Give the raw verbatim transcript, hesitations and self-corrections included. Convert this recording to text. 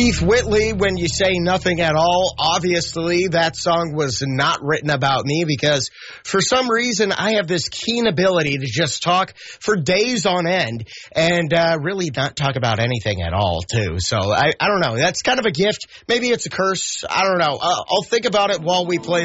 Keith Whitley, When You Say Nothing at All. Obviously, that song was not written about me because for some reason I have this keen ability to just talk for days on end and uh, really not talk about anything at all, too. So I, I don't know. That's kind of a gift. Maybe it's a curse. I don't know. Uh, I'll think about it while we play